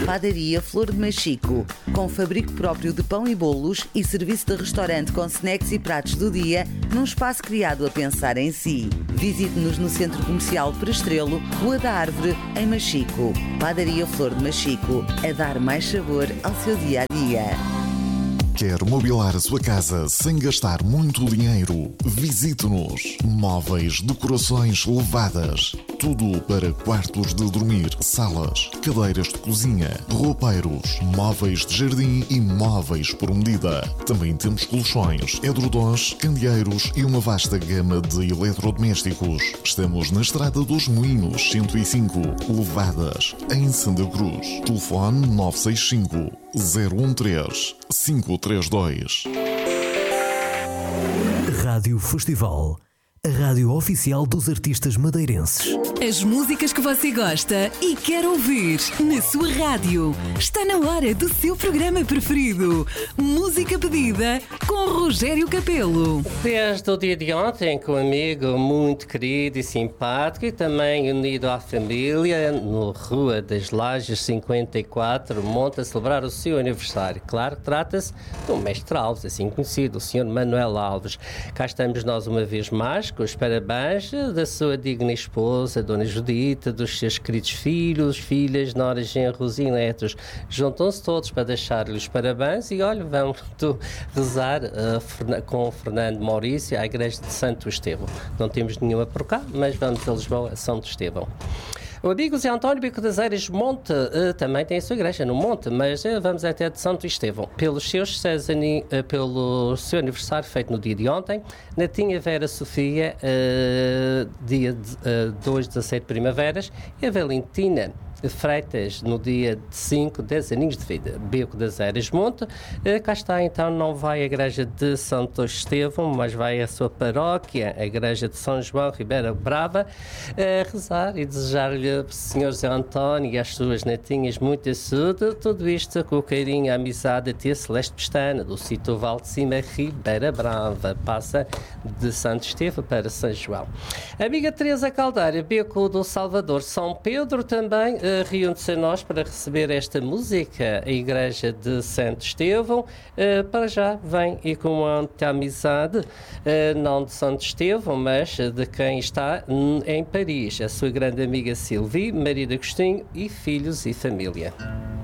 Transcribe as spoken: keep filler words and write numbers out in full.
Padaria Flor de Machico, com fabrico próprio de pão e bolos e serviço de restaurante com snacks e pratos do dia, num espaço criado a pensar em si. Visite-nos no Centro Comercial Prestrelo, Rua da Árvore, em Machico. Padaria Flor de Machico, a dar mais sabor ao seu dia-a-dia. Quer mobilar a sua casa sem gastar muito dinheiro? Visite-nos. Móveis, decorações levadas. Tudo para quartos de dormir, salas, cadeiras de cozinha, roupeiros, móveis de jardim e móveis por medida. Também temos colchões, edredons, candeeiros e uma vasta gama de eletrodomésticos. Estamos na Estrada dos Moinhos, cento e cinco, Levadas, em Santa Cruz. Telefone nove seis cinco, zero um três, cinco três dois. Rádio Festival, a rádio oficial dos artistas madeirenses. As músicas que você gosta e quer ouvir na sua rádio. Está na hora do seu programa preferido. Música pedida com Rogério Capelo. Desde o dia de ontem, com um amigo muito querido e simpático e também unido à família, no Rua das Lajes cinquenta e quatro, monta a celebrar o seu aniversário. Claro que trata-se do Mestre Alves, assim conhecido, o senhor Manuel Alves. Cá estamos nós uma vez mais, com os parabéns da sua digna esposa, Dona Judita, dos seus queridos filhos, filhas, noras, genros e netos. Juntam-se todos para deixar-lhe os parabéns e, olha, vamos rezar uh, com o Fernando Maurício à igreja de Santo Estevão. Não temos nenhuma por cá, mas vamos a Lisboa, a Santo Estevão. O amigo Zé António Bico das Eiras Monte uh, também tem a sua igreja no Monte, mas uh, vamos até de Santo Estevão. Pelos seus Césani, uh, pelo seu aniversário feito no dia de ontem, Natinha Vera Sofia, uh, dia de, uh, dois, dezassete primaveras, e a Valentina Freitas, no dia cinco, dez aninhos de vida. Bico das Eiras Monte. Uh, cá está, então, não vai à igreja de Santo Estevão, mas vai à sua paróquia, a igreja de São João Ribeira Brava, a rezar e desejar-lhe, senhor Zé António e às suas netinhas, muita saúde. Tudo isto com o carinho e a amizade da tia Celeste Pestana, do sítio Val de Cima, Ribeira Brava. Passa de Santo Estevão para São João. A amiga Teresa Caldeira, Bico do Salvador, São Pedro, também Uh, reúne-se a nós para receber esta música, a igreja de Santo Estevão. Uh, para já vem e com muita amizade, uh, não de Santo Estevão, mas de quem está hum, em Paris, a sua grande amiga Silvia, marido Agostinho e filhos e família.